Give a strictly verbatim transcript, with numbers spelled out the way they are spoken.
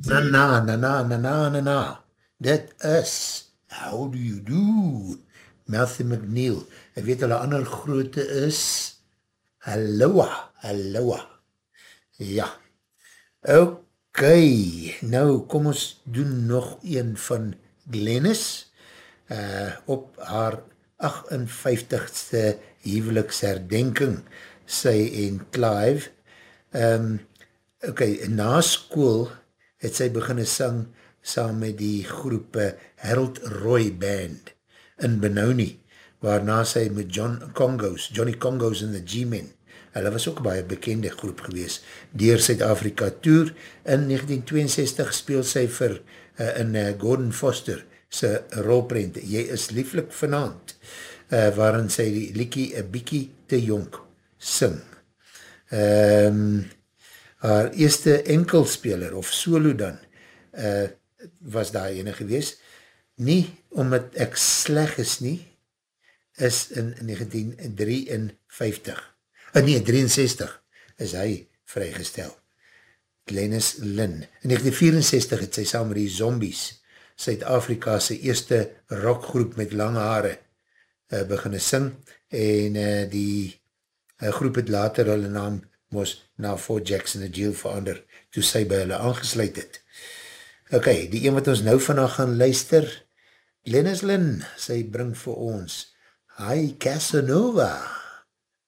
Na na, na na, na na, na na. Dit is How Do You Do? Matthew McNeil. Ek weet hulle ander groote is Halloa, Halloa. Ja. Ok, nou kom ons doen nog een van Glennis uh, op haar agt en vyftigste huweliksherdenking, sy en Clive. Um, ok, na school het sy beginne sang saam met die groep Harold Roy Band in Benoni, waarna sy met John Congos, Johnny Congos en the G-Men, hulle was ook baie bekende groep gewees, deur Suid-Afrika tour. In negentien tweeënzestig speel sy vir uh, in uh, Gordon Foster sy rolprent, Jy is lieflik vanaand, uh, waarin sy die liekie een biekie te jonk sing. Um, haar eerste enkelspeler of solo dan, uh, was daar ene gewees, nie omdat ek sleg is nie, is in negentien drieënvyftig, uh, nee, drieënzestig is hy vrygestel. Glennis Lynn. In negentien vierenzestig het sy saam met die Zombies, Suid-Afrika se eerste rockgroep met lange hare, uh, beginne sing, en uh, die uh, groep het later hulle naam moes na Fort Jackson en Jill verander, toe sy by hulle aangesluit het. Ok, die een wat ons nou vandag gaan luister, Glennis Lynn, sy bring vir ons Hi Casanova.